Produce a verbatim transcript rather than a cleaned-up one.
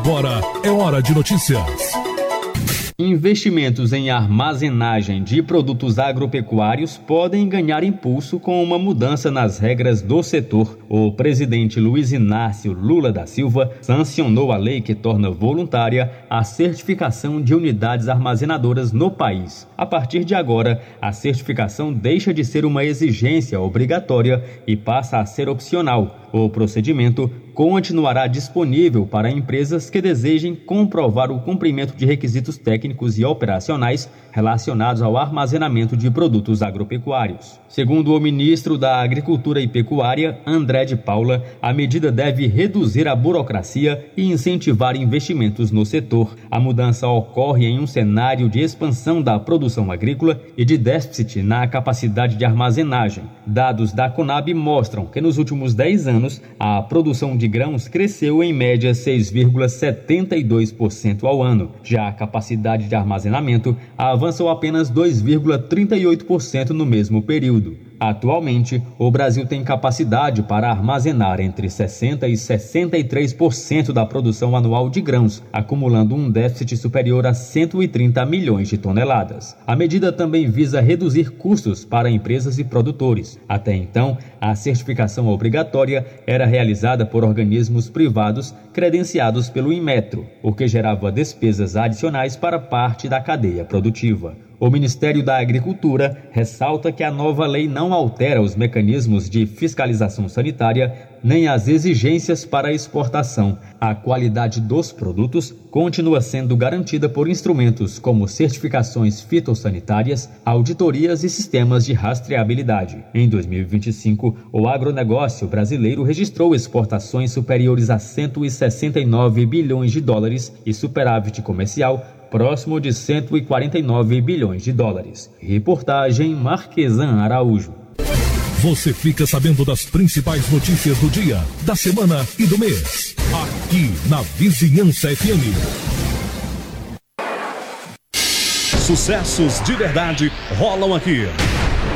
Agora é hora de notícias. Investimentos em armazenagem de produtos agropecuários podem ganhar impulso com uma mudança nas regras do setor. O presidente Luiz Inácio Lula da Silva sancionou a lei que torna voluntária a certificação de unidades armazenadoras no país. A partir de agora, a certificação deixa de ser uma exigência obrigatória e passa a ser opcional. O procedimento continuará disponível para empresas que desejem comprovar o cumprimento de requisitos técnicos e operacionais relacionados ao armazenamento de produtos agropecuários. Segundo o ministro da Agricultura e Pecuária, André de Paula, a medida deve reduzir a burocracia e incentivar investimentos no setor. A mudança ocorre em um cenário de expansão da produção agrícola e de déficit na capacidade de armazenagem. Dados da Conab mostram que nos últimos dez anos, a produção de grãos cresceu em média seis vírgula setenta e dois por cento ao ano. Já a capacidade de armazenamento avançou apenas dois vírgula trinta e oito por cento no mesmo período. Atualmente, o Brasil tem capacidade para armazenar entre sessenta e sessenta e três por cento da produção anual de grãos, acumulando um déficit superior a cento e trinta milhões de toneladas. A medida também visa reduzir custos para empresas e produtores. Até então, a certificação obrigatória era realizada por organismos privados credenciados pelo Inmetro, o que gerava despesas adicionais para parte da cadeia produtiva. O Ministério da Agricultura ressalta que a nova lei não altera os mecanismos de fiscalização sanitária nem as exigências para a exportação. A qualidade dos produtos continua sendo garantida por instrumentos como certificações fitossanitárias, auditorias e sistemas de rastreabilidade. Em dois mil e vinte e cinco, o agronegócio brasileiro registrou exportações superiores a cento e sessenta e nove bilhões de dólares e superávit comercial próximo de cento e quarenta e nove bilhões de dólares. Reportagem Marquesan Araújo. Você fica sabendo das principais notícias do dia, da semana e do mês. Aqui na Vizinhança F M. Sucessos de verdade rolam aqui.